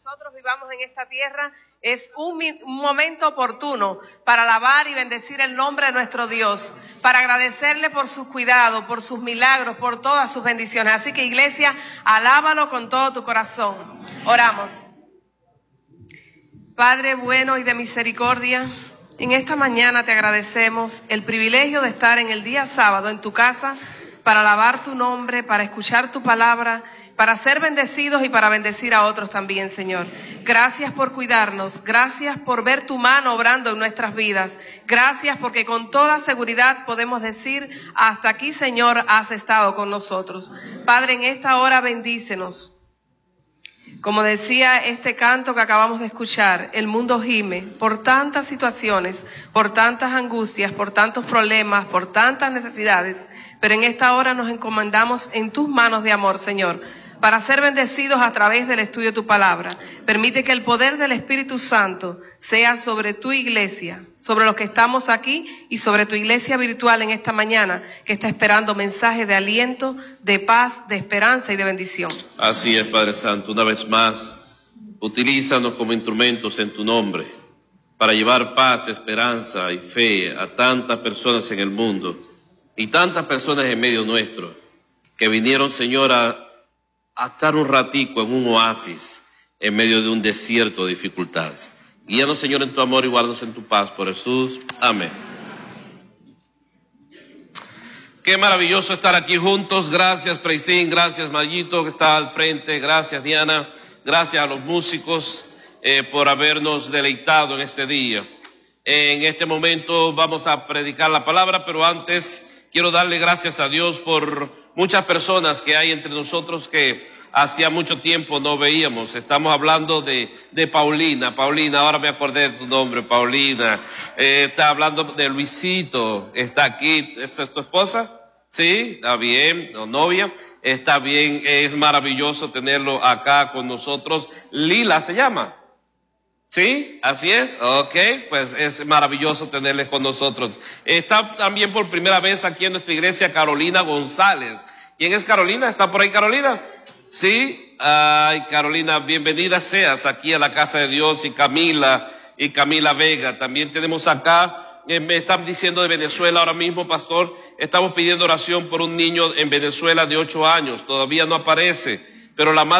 nosotros vivamos en esta tierra, es un momento oportuno para alabar y bendecir el nombre de nuestro Dios, para agradecerle por sus cuidados, por sus milagros, por todas sus bendiciones. Así que, iglesia, alábalo con todo tu corazón. Oramos. Padre bueno y de misericordia, en esta mañana te agradecemos el privilegio de estar en el día sábado en tu casa para alabar tu nombre, para escuchar tu palabra, para ser bendecidos y para bendecir a otros también, Señor. Gracias por cuidarnos, gracias por ver tu mano obrando en nuestras vidas. Gracias porque con toda seguridad podemos decir, hasta aquí, Señor, has estado con nosotros. Padre, en esta hora bendícenos. Como decía este canto que acabamos de escuchar, el mundo gime por tantas situaciones, por tantas angustias, por tantos problemas, por tantas necesidades, pero en esta hora nos encomendamos en tus manos de amor, Señor, para ser bendecidos a través del estudio de tu palabra. Permite que el poder del Espíritu Santo sea sobre tu iglesia, sobre los que estamos aquí y sobre tu iglesia virtual en esta mañana, que está esperando mensajes de aliento, de paz, de esperanza y de bendición. Así es, Padre Santo. Una vez más, utilízanos como instrumentos en tu nombre para llevar paz, esperanza y fe a tantas personas en el mundo y tantas personas en medio nuestro que vinieron, Señor, a estar un ratico en un oasis en medio de un desierto de dificultades. Guíanos, Señor, en tu amor y guárdanos en tu paz. Por Jesús. Amén. Qué maravilloso estar aquí juntos. Gracias, Preisín. Gracias, Mayito, que está al frente. Gracias, Diana. Gracias a los músicos por habernos deleitado en este día. En este momento vamos a predicar la palabra, pero antes quiero darle gracias a Dios por muchas personas que hay entre nosotros que hacía mucho tiempo no veíamos. Estamos hablando de Paulina. Paulina, ahora me acordé de tu nombre, Paulina. Está hablando de Luisito. Está aquí. ¿Esa es tu esposa? Sí, está bien. ¿O novia? Está bien. Es maravilloso tenerlo acá con nosotros. Lila se llama. ¿Sí? ¿Así es? Ok, pues es maravilloso tenerles con nosotros. Está también por primera vez aquí en nuestra iglesia Carolina González. ¿Quién es Carolina? ¿Está por ahí Carolina? Sí. Ay, Carolina, bienvenida seas aquí a la casa de Dios. Y Camila Vega. También tenemos acá, me están diciendo de Venezuela ahora mismo, pastor, estamos pidiendo oración por un niño en Venezuela de 8 años. Todavía no aparece, pero la madre